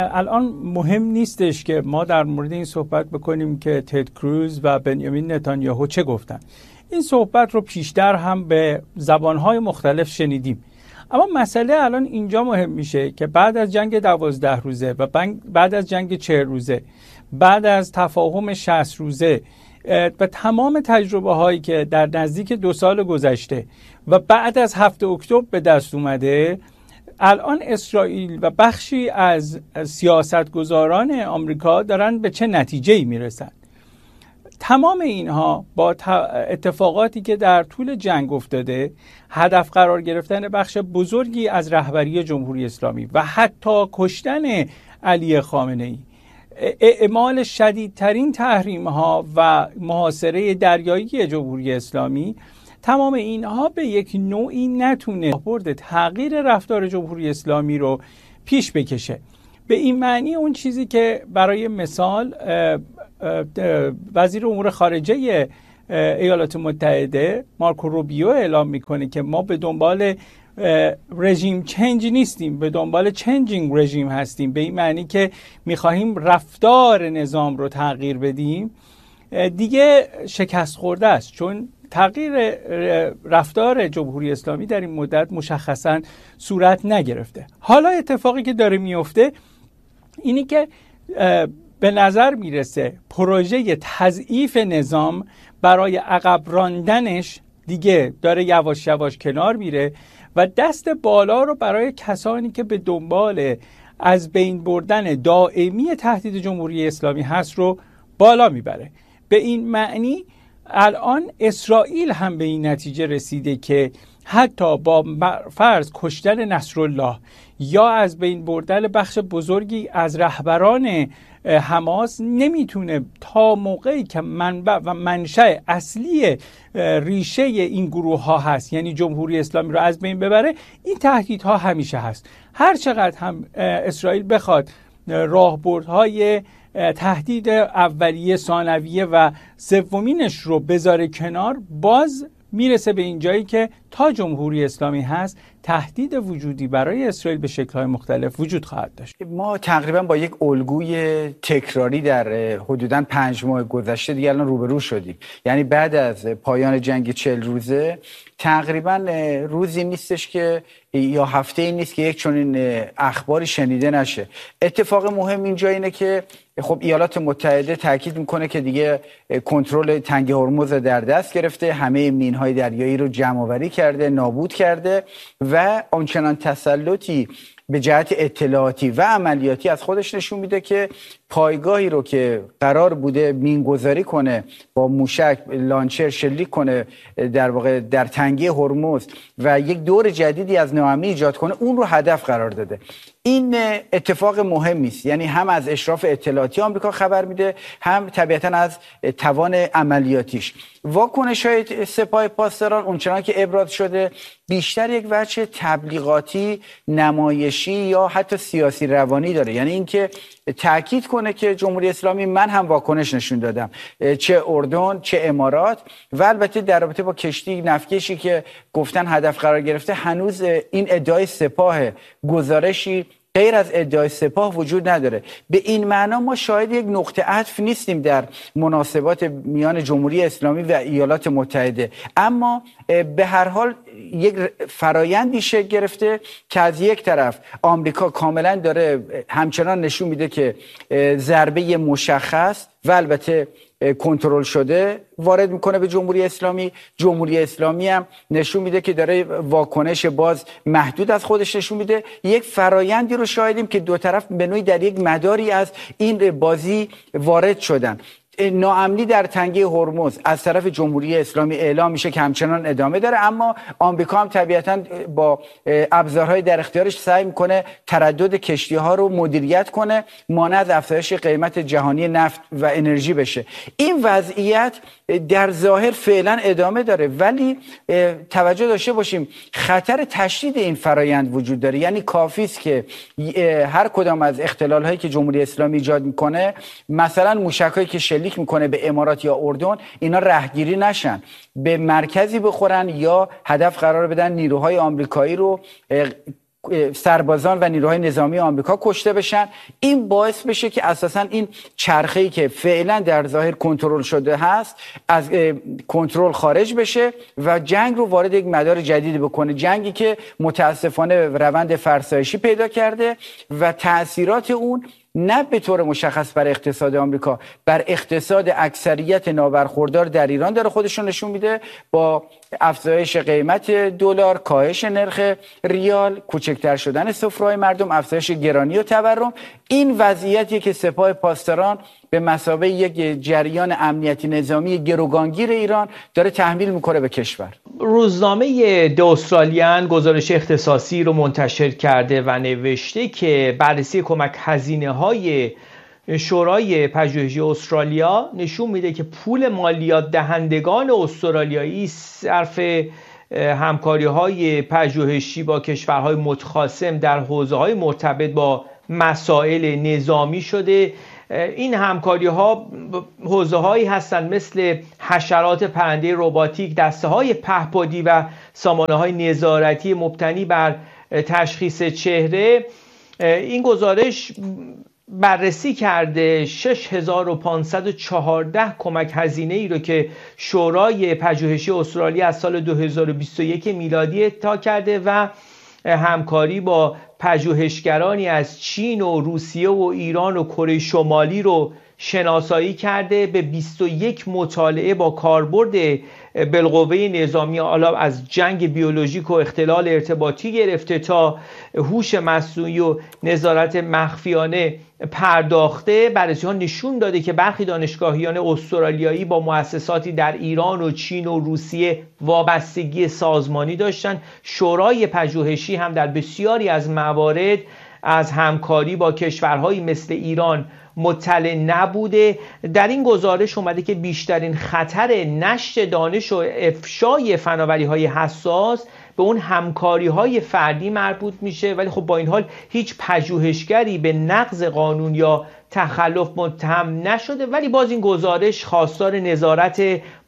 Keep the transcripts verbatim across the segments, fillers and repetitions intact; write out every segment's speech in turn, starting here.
الان مهم نیستش که ما در مورد این صحبت بکنیم که تد کروز و بنیامین نتانیاهو چه گفتن. این صحبت رو پیشتر هم به زبانهای مختلف شنیدیم. اما مسئله الان اینجا مهم میشه که بعد از جنگ دوازده روزه و بعد از جنگ چهل روزه، بعد از تفاهم شصت روزه و تمام تجربه هایی که در نزدیک دو سال گذشته و بعد از هفت اکتبر به دست اومده، الان اسرائیل و بخشی از سیاستگزاران آمریکا دارن به چه نتیجه‌ای میرسن؟ تمام اینها با اتفاقاتی که در طول جنگ افتاده، هدف قرار گرفتن بخش بزرگی از رهبری جمهوری اسلامی و حتی کشتن علی خامنه‌ای، اعمال شدیدترین تحریم ها و محاصره دریایی جمهوری اسلامی، تمام اینها به یک نوعی نتونه برد تغییر رفتار جمهوری اسلامی رو پیش بکشه. به این معنی اون چیزی که برای مثال وزیر امور خارجه ایالات متحده مارکو روبیو اعلام میکنه که ما به دنبال رژیم چنج نیستیم، به دنبال چنجینگ رژیم هستیم، به این معنی که میخواهیم رفتار نظام رو تغییر بدیم، دیگه شکست خورده است، چون تغییر رفتار جمهوری اسلامی در این مدت مشخصاً صورت نگرفته. حالا اتفاقی که داره میفته اینی که به نظر میرسه پروژه تضعیف نظام برای عقب راندنش دیگه داره یواش یواش کنار میره و دست بالا رو برای کسانی که به دنبال از بین بردن دائمی تهدید جمهوری اسلامی هست رو بالا میبره. به این معنی الان اسرائیل هم به این نتیجه رسیده که حتی با فرض کشتن نصرالله یا از بین بردن بخش بزرگی از رهبران حماس نمیتونه تا موقعی که منبع و منشأ اصلی ریشه این گروه ها هست، یعنی جمهوری اسلامی رو از بین ببره، این تهدیدها همیشه هست. هر چقدر هم اسرائیل بخواد راهبردهای تهدید اولیه، ثانویه و سومینش رو بذاره کنار، باز میرسه به این جایی که تا جمهوری اسلامی هست تهدید وجودی برای اسرائیل به شکل‌های مختلف وجود خواهد داشت. ما تقریبا با یک الگوی تکراری در حدوداً پنج ماه گذشته دیگه الان روبرو شدیم. یعنی بعد از پایان جنگ چهل روزه تقریبا روزی نیستش که یا هفته ای نیست که یک چنین اخباری شنیده نشه. اتفاق مهم اینجا اینه که خب ایالات متحده تاکید میکنه که دیگه کنترل تنگه هرمز در دست گرفته، همه مینهای دریایی رو جمع آوری کرده، نابود کرده و آنچنان تسلطی به جهت اطلاعاتی و عملیاتی از خودش نشون میده که پایگاهی رو که قرار بوده مینگذاری کنه، با موشک لانچر شلیک کنه در واقع در تنگه هرمز و یک دور جدیدی از ناامنی ایجاد کنه، اون رو هدف قرار داده. این اتفاق مهمی است، یعنی هم از اشراف اطلاعاتی آمریکا خبر میده، هم طبیعتاً از توان عملیاتیش. واکنش‌های سپاه پاسداران اونچنان که ابراز شده بیشتر یک وجه تبلیغاتی، نمایشی یا حتی سیاسی روانی داره، یعنی اینکه تاکید کنه که جمهوری اسلامی من هم واکنش نشون دادم، چه اردن چه امارات، و البته در رابطه با کشتی نفتکشی که گفتن هدف قرار گرفته هنوز این ادعای سپاه گزارشی غیر از ادعای سپاه وجود نداره. به این معنا ما شاهد یک نقطه عطف نیستیم در مناسبات میان جمهوری اسلامی و ایالات متحده، اما به هر حال یک فرایندی شکل گرفته که از یک طرف آمریکا کاملا داره همچنان نشون میده که ضربه مشخص و البته کنترل شده وارد میکنه به جمهوری اسلامی، جمهوری اسلامی هم نشون میده که داره واکنش باز محدود از خودش نشون میده. یک فرایندی رو شاهدیم که دو طرف به نوعی در یک مداری از این بازی وارد شدن. ناامنی در تنگه هرمز از طرف جمهوری اسلامی اعلام میشه که همچنان ادامه داره، اما آمریکا هم طبیعتاً با ابزارهای در اختیارش سعی میکنه تردد کشتی‌ها رو مدیریت کنه، مانع از افزایش قیمت جهانی نفت و انرژی بشه. این وضعیت در ظاهر فعلا ادامه داره، ولی توجه داشته باشیم خطر تشدید این فرایند وجود داره. یعنی کافی است که هر کدام از اختلال‌هایی که جمهوری اسلامی ایجاد میکنه، مثلا موشک‌هایی که شلیک میکنه به امارات یا اردن، اینا رهگیری نشن، به مرکزی بخورن یا هدف قرار بدن نیروهای آمریکایی رو سربازان و نیروهای نظامی آمریکا کشته بشن. این باعث بشه که اساساً این چرخه‌ای که فعلا در ظاهر کنترل شده هست از کنترل خارج بشه و جنگ رو وارد یک مدار جدیدی بکنه، جنگی که متاسفانه روند فرسایشی پیدا کرده و تأثیرات اون نه به طور مشخص بر اقتصاد آمریکا، بر اقتصاد اکثریت نابرخوردار در ایران داره خودشون نشون میده، با افزایش قیمت دلار، کاهش نرخ ریال، کوچکتر شدن سفره‌های مردم، افزایش گرانی و تورم. این وضعیتیه که سپاه پاسداران به مثابه یک جریان امنیتی نظامی گروگانگیر ایران داره تحمیل میکنه به کشور. روزنامه د استرالیان گزارش اختصاصی رو منتشر کرده و نوشته که بررسی کمک هزینه‌های شورای پژوهشی استرالیا نشون میده که پول مالیات دهندگان استرالیایی صرف همکاری‌های پژوهشی با کشورهای متخاصم در حوزه‌های مرتبط با مسائل نظامی شده. این همکاری ها حوزه هایی هستند مثل حشرات پرنده رباتیک، دسته های پهپادی و سامانه های نظارتی مبتنی بر تشخیص چهره. این گزارش بررسی کرده شش هزار و پانصد و چهارده کمک هزینه ای رو که شورای پژوهشی استرالیا از سال دو هزار و بیست و یک میلادی اعطا کرده و همکاری با پژوهشگرانی از چین و روسیه و ایران و کره شمالی رو شناسایی کرده. به بیست و یک مطالعه با کاربرد بالقوه نظامی، حالا از جنگ بیولوژیک و اختلال ارتباطی گرفته تا هوش مصنوعی و نظارت مخفیانه پرداخته. بررسی ها نشون داده که برخی دانشگاهیان استرالیایی با مؤسساتی در ایران و چین و روسیه وابستگی سازمانی داشتند. شورای پژوهشی هم در بسیاری از موارد از همکاری با کشورهایی مثل ایران مطلع نبوده. در این گزارش اومده که بیشترین خطر نشر دانش و افشای فناوری‌های حساس به اون همکاری‌های فردی مربوط میشه، ولی خب با این حال هیچ پژوهشگری به نقض قانون یا تخلف متهم نشده. ولی باز این گزارش خواستار نظارت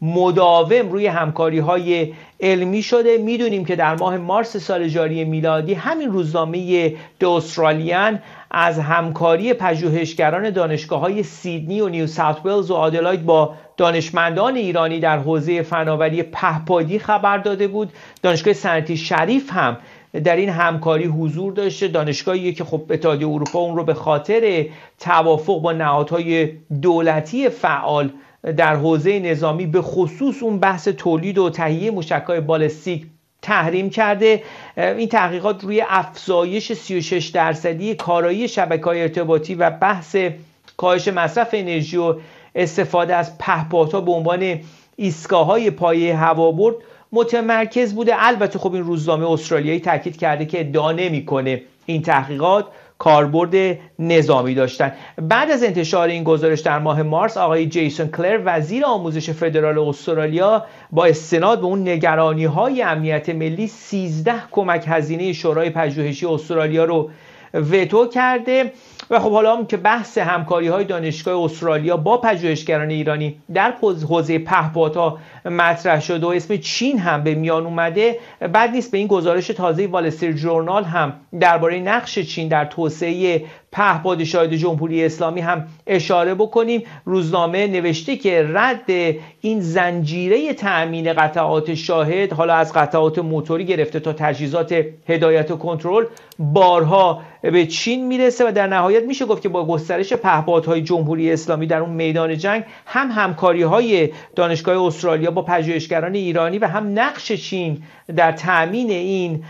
مداوم روی همکاری‌های علمی شده. میدونیم که در ماه مارس سال جاری میلادی همین روزنامه د استرالیان از همکاری پژوهشگران دانشگاه‌های سیدنی و نیو ساوت ولز و آدلاید با دانشمندان ایرانی در حوزه فناوری پهپادی خبر داده بود. دانشگاه صنعتی شریف هم در این همکاری حضور داشته، دانشگاهی که خب اتحادیه اروپا اون رو به خاطر توافق با نهادهای دولتی فعال در حوزه نظامی به خصوص اون بحث تولید و تهیه موشک‌های بالستیک تحریم کرده. این تحقیقات روی افزایش سی و شش درصدی کارایی شبکه‌های ارتباطی و بحث کاهش مصرف انرژی و استفاده از پهپادها به عنوان ایستگاه‌های پایه هوابرد متمرکز بوده. البته خب این روزنامه استرالیایی تاکید کرده که ادعا نمی‌کنه این تحقیقات کاربرد نظامی داشتن. بعد از انتشار این گزارش در ماه مارس، آقای جیسون کلر وزیر آموزش فدرال استرالیا با استناد به اون نگرانی‌های امنیت ملی سیزده کمک هزینه شورای پژوهشی استرالیا رو وتو کرده. و خب حالا هم که بحث همکاری‌های دانشگاه استرالیا با پژوهشگران ایرانی در حوزه پهپادها مطرح شده و اسم چین هم به میان اومده، بعد نیست به این گزارش تازه وال استریت ژورنال هم درباره نقش چین در توسعه پهپاد شاهد جمهوری اسلامی هم اشاره بکنیم. روزنامه نوشته که رد این زنجیره تأمین قطعات شاهد، حالا از قطعات موتوری گرفته تا تجهیزات هدایت و کنترل، بارها به چین میرسه و در نهایت میشه گفت که با گسترش پهپادهای جمهوری اسلامی در اون میدان جنگ، هم همکاری‌های دانشگاه استرالیا با پژوهشگران ایرانی و هم نقش چین در تأمین این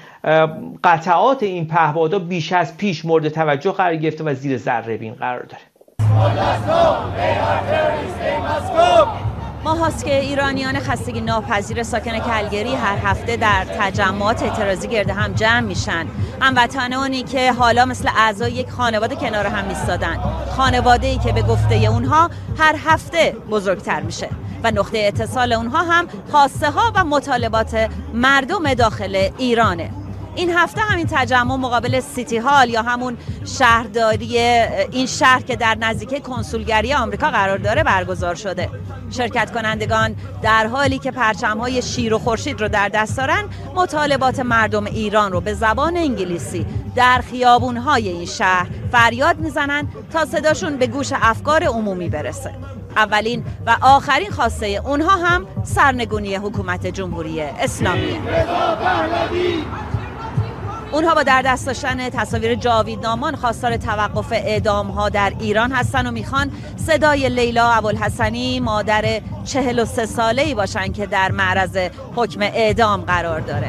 قطعات این پهپادها بیش از پیش مورد توجه قرار گرفته و زیر ذره بین قرار داره. ما هاست که ایرانیان خستگی ناپذیر ساکن کلگری هر هفته در تجمعات اعتراضی گرد هم جمع میشن. هموطنانی که حالا مثل اعضای یک خانواده کنار هم ایستادن، خانواده‌ای که به گفته اونها هر هفته بزرگتر میشه و نقطه اتصال اونها هم خواسته ها و مطالبات مردم داخل ایرانه. این هفته همین تجمع مقابل سیتی هال یا همون شهرداری این شهر که در نزدیکی کنسولگری آمریکا قرار داره برگزار شده. شرکت کنندگان در حالی که پرچم‌های شیر و خورشید رو در دست دارن، مطالبات مردم ایران رو به زبان انگلیسی در خیابون‌های این شهر فریاد میزنن تا صداشون به گوش افکار عمومی برسه. اولین و آخرین خواسته اونها هم سرنگونی حکومت جمهوری اسلامیه. اونها با در دست داشتن تصاویر جاویدنامان خواستار توقف اعدام‌ها در ایران هستن و میخوان صدای لیلا ابوالحسنی مادر چهل و سه ساله‌ای باشن که در معرض حکم اعدام قرار داره.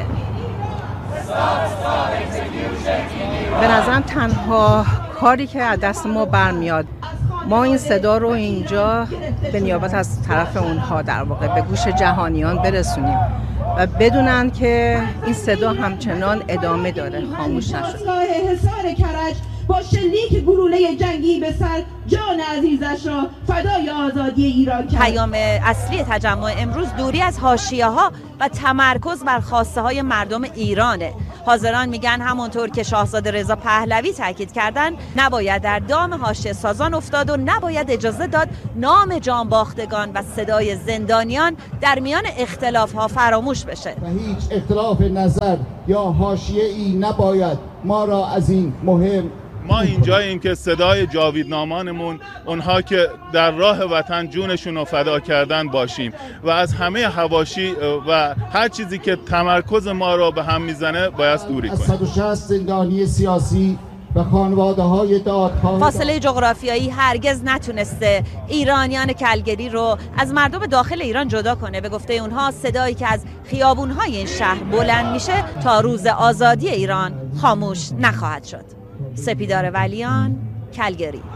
به نظرم تنها کاری که از دست ما برمیاد ما این صدا رو اینجا به نیابت از طرف اونها در واقع به گوش جهانیان برسونیم و بدونن که این صدا همچنان ادامه داره، خاموش نشد. حصار کرج با شلیک گلوله جنگی به سر جان عزیزش را فدای آزادی ایران کرد. پیام اصلی تجمع امروز دوری از حاشیه‌ها و تمرکز بر خواسته های مردم ایرانه. حاضران میگن همونطور که شاهزاده رضا پهلوی تاکید کردن نباید در دام حاشیه سازان افتاد و نباید اجازه داد نام جانباختگان و صدای زندانیان در میان اختلاف‌ها فراموش بشه. و هیچ اختلاف نظر یا حاشیه‌ای نباید ما را از این مهم. ما اینجاییم که صدای جاویدنامانمون، اونها که در راه وطن جونشون رو فدا کردن باشیم و از همه حواشی و هر چیزی که تمرکز ما رو به هم میزنه باید دوری کنیم. از صد و شصت زندانی سیاسی و خانواده‌های دادخواه. فاصله جغرافیایی هرگز نتونسته ایرانیان کلگری رو از مردم داخل ایران جدا کنه. به گفته اونها صدایی که از خیابون‌های این شهر بلند میشه تا روز آزادی ایران خاموش نخواهد شد. سپیدار ولیان، کلگری.